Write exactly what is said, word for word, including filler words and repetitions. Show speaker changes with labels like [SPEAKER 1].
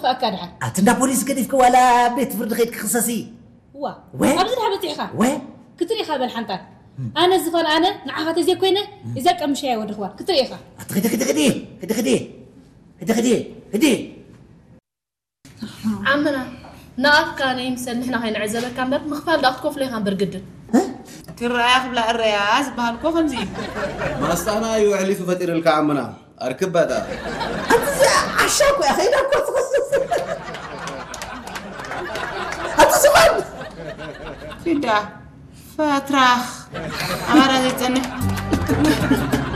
[SPEAKER 1] فأكادها
[SPEAKER 2] أتنا بوليس كديفك ولا بيت فرد خيط خصاصي
[SPEAKER 1] وا
[SPEAKER 2] وين
[SPEAKER 1] أبزر حبتي إخا
[SPEAKER 2] وين
[SPEAKER 1] كتري إخا بالحنطة أنا زفان أنا نعافة زي كوينة إذا كم شيء ودخوا كتري إخا
[SPEAKER 2] خدي خدي خدي خدي خدي خدي خدي خدي
[SPEAKER 3] عمنا ناف كان يمسل نحنا هاي نعزبه كامبر مخفال داخل كوف ليها برجد
[SPEAKER 4] كرايخ بلا الرياس بهالكو خمزي
[SPEAKER 5] ما استانا يوعلي في فتير الكعمنا اركب هذا
[SPEAKER 2] أنت عشاك يا أخي لا كوس خصوص أنت زمان
[SPEAKER 4] كده فترة أمارة زي تاني